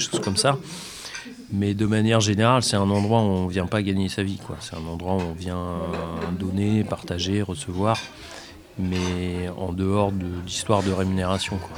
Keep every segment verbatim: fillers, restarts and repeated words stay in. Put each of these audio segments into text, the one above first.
choses comme ça. Mais de manière générale, c'est un endroit où on ne vient pas gagner sa vie, quoi. C'est un endroit où on vient donner, partager, recevoir, mais en dehors de l'histoire de rémunération, quoi.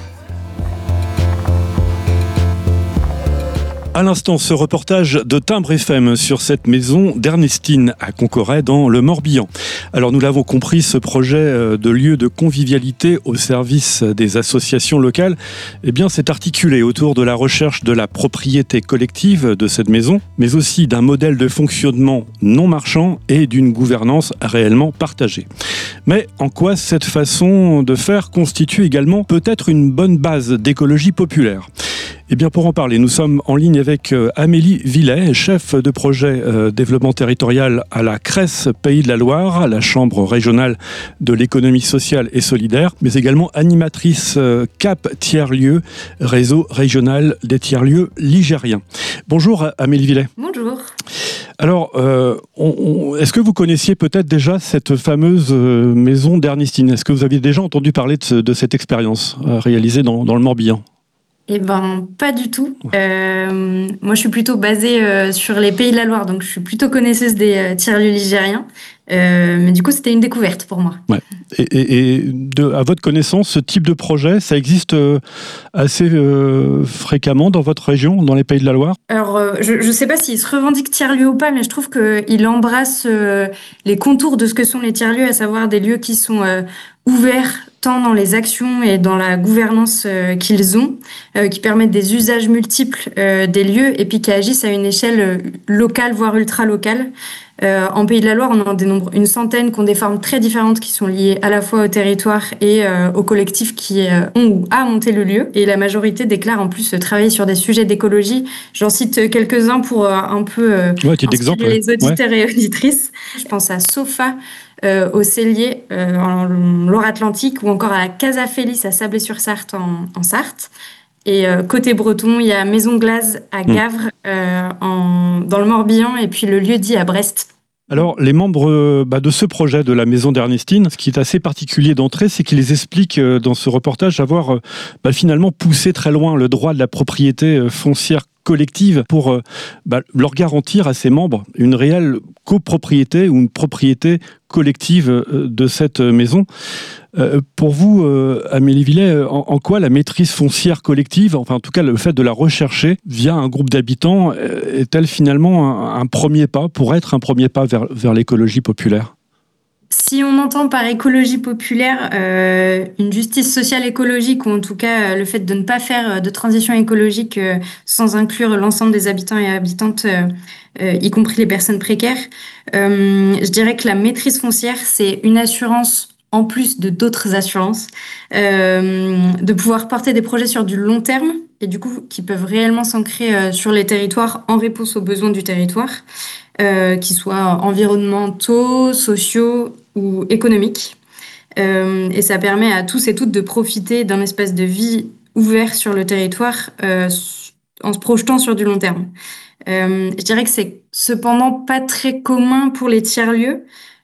À l'instant, ce reportage de Timbre F M sur cette maison d'Ernestine à Concoret dans le Morbihan. Alors nous l'avons compris, ce projet de lieu de convivialité au service des associations locales, eh bien c'est articulé autour de la recherche de la propriété collective de cette maison, mais aussi d'un modèle de fonctionnement non marchand et d'une gouvernance réellement partagée. Mais en quoi cette façon de faire constitue également peut-être une bonne base d'écologie populaire ? Eh bien, pour en parler, nous sommes en ligne avec Amélie Villet, chef de projet euh, développement territorial à la Cresse Pays de la Loire, à la Chambre régionale de l'économie sociale et solidaire, mais également animatrice euh, C A P Tiers-Lieux, réseau régional des tiers-lieux ligériens. Bonjour Amélie Villet. Bonjour. Alors, euh, on, on, est-ce que vous connaissiez peut-être déjà cette fameuse euh, maison d'Ernestine ? Est-ce que vous aviez déjà entendu parler de, ce, de cette expérience euh, réalisée dans, dans le Morbihan ? Eh ben, pas du tout. Euh, moi, je suis plutôt basée euh, sur les Pays de la Loire, donc je suis plutôt connaisseuse des euh, tiers-lieux ligériens. Euh, mais du coup, c'était une découverte pour moi. Ouais. Et, et, et de, à votre connaissance, ce type de projet, ça existe euh, assez euh, fréquemment dans votre région, dans les Pays de la Loire ? Alors, euh, je ne sais pas s'il se revendique tiers-lieu ou pas, mais je trouve qu'il embrasse euh, les contours de ce que sont les tiers-lieux, à savoir des lieux qui sont euh, ouverts tant dans les actions et dans la gouvernance euh, qu'ils ont, euh, qui permettent des usages multiples euh, des lieux et puis qui agissent à une échelle euh, locale, voire ultra-locale. Euh, en Pays de la Loire, on en dénombre une centaine qui ont des formes très différentes qui sont liées à la fois au territoire et euh, aux collectifs qui euh, ont ou a monté le lieu. Et la majorité déclare en plus travailler sur des sujets d'écologie. J'en cite quelques-uns pour euh, un peu euh, ouais, inspirer les auditeurs ouais. et auditrices. Je pense à Sofa euh, au Cellier euh, en Loire-Atlantique ou encore à la Casa Félix à Sablé-sur-Sarthe en, en Sarthe. Et euh, côté breton, il y a Maison Glaze à Gavre, euh, en, dans le Morbihan, et puis le lieu-dit à Brest. Alors, les membres euh, bah, de ce projet de la maison d'Ernestine, ce qui est assez particulier d'entrée, c'est qu'ils expliquent euh, dans ce reportage avoir euh, bah, finalement poussé très loin le droit de la propriété euh, foncière collective pour euh, bah, leur garantir à ses membres une réelle copropriété ou une propriété collective euh, de cette maison. Euh, pour vous, euh, Amélie Villet, en, en quoi la maîtrise foncière collective, enfin en tout cas le fait de la rechercher via un groupe d'habitants, euh, est-elle finalement un, un premier pas pour être un premier pas vers, vers l'écologie populaire ? Si on entend par écologie populaire euh, une justice sociale écologique ou en tout cas euh, le fait de ne pas faire de transition écologique euh, sans inclure l'ensemble des habitants et habitantes, euh, euh, y compris les personnes précaires, euh, je dirais que la maîtrise foncière, c'est une assurance en plus de d'autres assurances, euh, de pouvoir porter des projets sur du long terme et du coup qui peuvent réellement s'ancrer euh, sur les territoires en réponse aux besoins du territoire, euh, qu'ils soient environnementaux, sociaux ou économiques. Euh, et ça permet à tous et toutes de profiter d'un espace de vie ouvert sur le territoire euh, en se projetant sur du long terme. Euh, je dirais que c'est cependant pas très commun pour les tiers-lieux.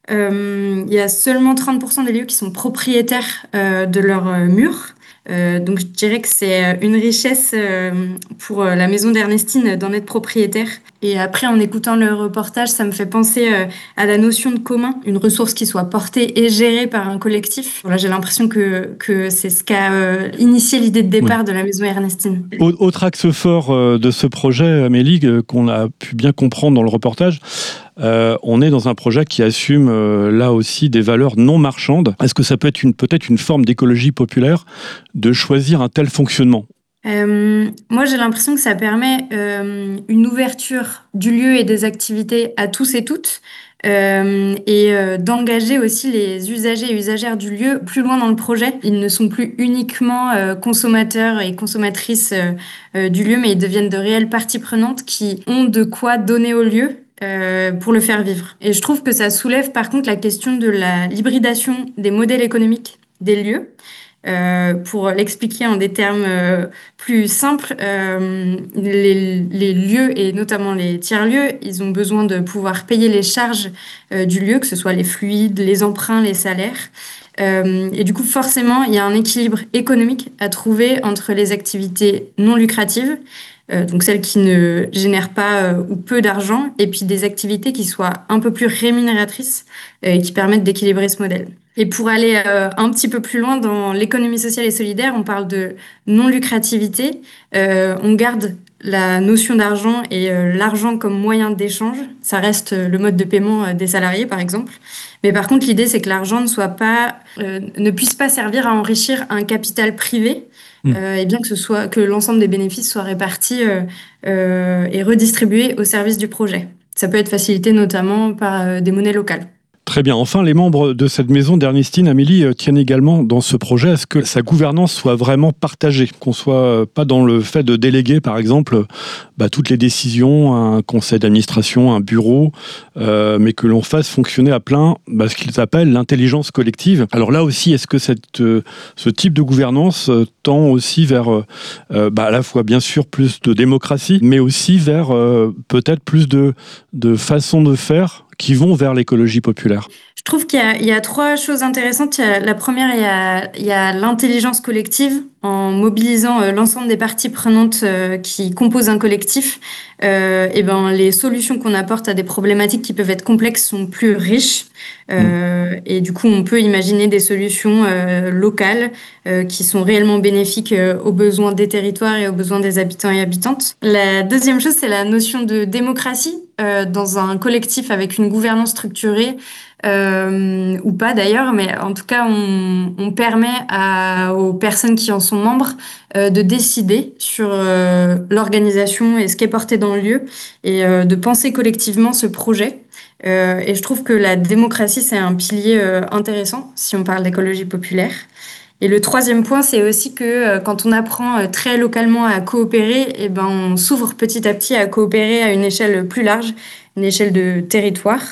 Euh, il y a seulement trente pour cent des lieux qui sont propriétaires euh, de leurs euh, murs. Euh, donc je dirais que c'est une richesse euh, pour la maison d'Ernestine d'en être propriétaire. Et après, en écoutant le reportage, ça me fait penser euh, à la notion de commun, une ressource qui soit portée et gérée par un collectif. Voilà, j'ai l'impression que, que c'est ce qu'a euh, initié l'idée de départ oui. de la maison Ernestine. Autre axe fort euh, de ce projet, Amélie, euh, qu'on a pu bien comprendre dans le reportage, Euh, on est dans un projet qui assume euh, là aussi des valeurs non marchandes. Est-ce que ça peut être une, peut-être une forme d'écologie populaire de choisir un tel fonctionnement ? Euh, moi, j'ai l'impression que ça permet euh, une ouverture du lieu et des activités à tous et toutes euh, et euh, d'engager aussi les usagers et usagères du lieu plus loin dans le projet. Ils ne sont plus uniquement euh, consommateurs et consommatrices euh, euh, du lieu, mais ils deviennent de réelles parties prenantes qui ont de quoi donner au lieu Euh, pour le faire vivre. Et je trouve que ça soulève par contre la question de la l'hybridation des modèles économiques des lieux. Euh, pour l'expliquer en des termes euh, plus simples, euh, les, les lieux et notamment les tiers-lieux, ils ont besoin de pouvoir payer les charges euh, du lieu, que ce soit les fluides, les emprunts, les salaires. Euh, et du coup, forcément, il y a un équilibre économique à trouver entre les activités non lucratives euh, donc celles qui ne génèrent pas euh, ou peu d'argent, et puis des activités qui soient un peu plus rémunératrices euh, et qui permettent d'équilibrer ce modèle. Et pour aller euh, un petit peu plus loin dans l'économie sociale et solidaire, on parle de non-lucrativité. Euh, on garde la notion d'argent et euh, l'argent comme moyen d'échange. Ça reste euh, le mode de paiement euh, des salariés, par exemple. Mais par contre, l'idée, c'est que l'argent ne soit pas, euh, ne puisse pas servir à enrichir un capital privé, mmh. euh, et bien que ce soit que l'ensemble des bénéfices soient répartis euh, euh, et redistribués au service du projet. Ça peut être facilité notamment par euh, des monnaies locales. Très bien. Enfin, les membres de cette maison d'Ernestine, Amélie, euh, tiennent également dans ce projet à ce que sa gouvernance soit vraiment partagée, qu'on soit euh, pas dans le fait de déléguer, par exemple, bah, toutes les décisions à un conseil d'administration, un bureau, euh, mais que l'on fasse fonctionner à plein bah, ce qu'ils appellent l'intelligence collective. Alors là aussi, est-ce que cette, euh, ce type de gouvernance euh, tend aussi vers euh, bah, à la fois, bien sûr, plus de démocratie, mais aussi vers euh, peut-être plus de, de façon de faire qui vont vers l'écologie populaire? Je trouve qu'il y a, il y a trois choses intéressantes. Il y a, la première, il y a, il y a l'intelligence collective, en mobilisant euh, l'ensemble des parties prenantes euh, qui composent un collectif. Euh, et ben, les solutions qu'on apporte à des problématiques qui peuvent être complexes sont plus riches. Euh, mmh. Et du coup, on peut imaginer des solutions euh, locales euh, qui sont réellement bénéfiques euh, aux besoins des territoires et aux besoins des habitants et habitantes. La deuxième chose, c'est la notion de démocratie euh, dans un collectif avec une gouvernance structurée. Euh, ou pas d'ailleurs, mais en tout cas, on, on permet à, aux personnes qui en sont membres euh, de décider sur euh, l'organisation et ce qui est porté dans le lieu et euh, de penser collectivement ce projet. Euh, et je trouve que la démocratie, c'est un pilier euh, intéressant si on parle d'écologie populaire. Et le troisième point, c'est aussi que euh, quand on apprend euh, très localement à coopérer, eh ben, on s'ouvre petit à petit à coopérer à une échelle plus large, une échelle de territoire.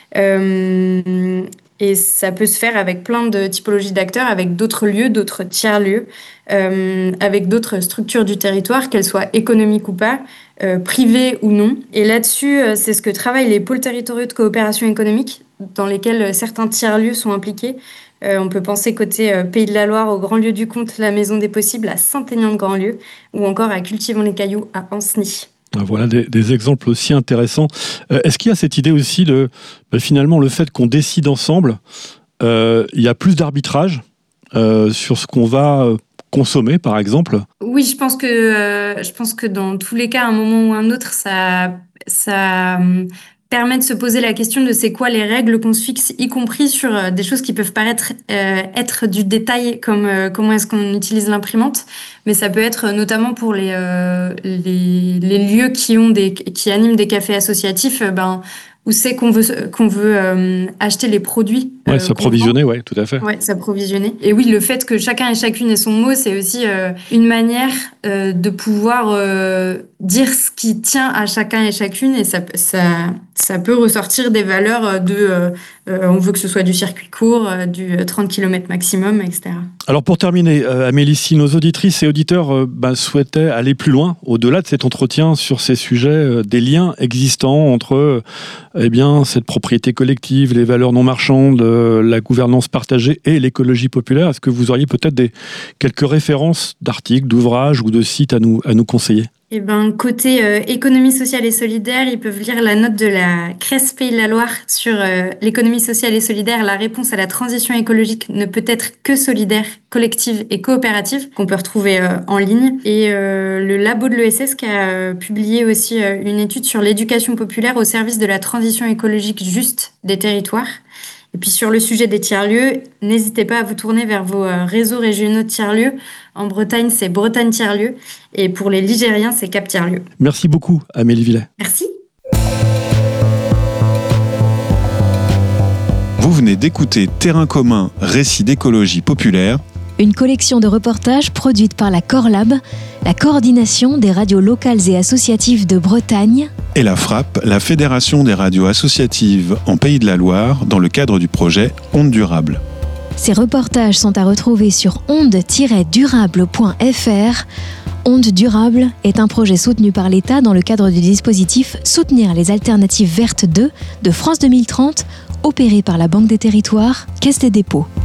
Euh, et ça peut se faire avec plein de typologies d'acteurs, avec d'autres lieux, d'autres tiers-lieux, euh, avec d'autres structures du territoire, qu'elles soient économiques ou pas, euh, privées ou non. Et là-dessus, euh, c'est ce que travaillent les pôles territoriaux de coopération économique, dans lesquels certains tiers-lieux sont impliqués. Euh, on peut penser côté euh, Pays de la Loire au Grand Lieu du Comte, la Maison des Possibles à Saint-Aignan-de-Grandlieu, ou encore à Cultivons les Cailloux à Ancenis. Voilà des, des exemples aussi intéressants. Euh, est-ce qu'il y a cette idée aussi de bah, finalement le fait qu'on décide ensemble, euh, il y a plus d'arbitrage euh, sur ce qu'on va consommer, par exemple? Oui, je pense que euh, je pense que dans tous les cas, à un moment ou un autre, ça ça euh, permet de se poser la question de c'est quoi les règles qu'on se fixe, y compris sur euh, des choses qui peuvent paraître euh, être du détail, comme euh, comment est-ce qu'on utilise l'imprimante, mais ça peut être notamment pour les euh, les, les lieux qui ont des qui animent des cafés associatifs, euh, ben où c'est qu'on veut qu'on veut euh, acheter les produits. Ouais, euh, s'approvisionner, ouais, tout à fait. Ouais, s'approvisionner. Et oui, le fait que chacun et chacune ait son mot, c'est aussi euh, une manière euh, de pouvoir euh, dire ce qui tient à chacun et chacune, et ça ça ça peut ressortir des valeurs de euh, euh, on veut que ce soit du circuit court, euh, du trente kilomètres maximum, et cetera. Alors pour terminer, euh, Amélie, si nos auditrices et auditeurs euh, bah, souhaitaient aller plus loin, au-delà de cet entretien sur ces sujets, euh, des liens existants entre euh, eh bien, cette propriété collective, les valeurs non marchandes, euh, la gouvernance partagée et l'écologie populaire, est-ce que vous auriez peut-être des, quelques références d'articles, d'ouvrages ou de sites à nous, à nous conseiller ? Eh ben, côté euh, économie sociale et solidaire, ils peuvent lire la note de la C R E S Pays de la Loire sur euh, l'économie sociale et solidaire. La réponse à la transition écologique ne peut être que solidaire, collective et coopérative, qu'on peut retrouver euh, en ligne. Et euh, le labo de l'E S S qui a euh, publié aussi euh, une étude sur l'éducation populaire au service de la transition écologique juste des territoires. Et puis sur le sujet des tiers-lieux, n'hésitez pas à vous tourner vers vos euh, réseaux régionaux de tiers-lieux. En Bretagne, c'est Bretagne Tiers-Lieux. Et pour les Ligériens, c'est Cap Tiers-Lieux. Merci beaucoup, Amélie Villet. Merci. Vous venez d'écouter Terrain commun, récit d'écologie populaire. Une collection de reportages produite par la Corlab, la coordination des radios locales et associatives de Bretagne, et la FRAP, la Fédération des radios associatives en Pays de la Loire, dans le cadre du projet Ondes Durables. Ces reportages sont à retrouver sur ondes tiret durable point f r. Ondes Durables est un projet soutenu par l'État dans le cadre du dispositif Soutenir les alternatives vertes deux de France deux mille trente, opéré par la Banque des Territoires, Caisse des dépôts.